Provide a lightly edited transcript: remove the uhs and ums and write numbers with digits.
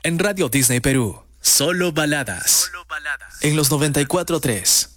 En Radio Disney Perú, solo baladas. En los 94.3.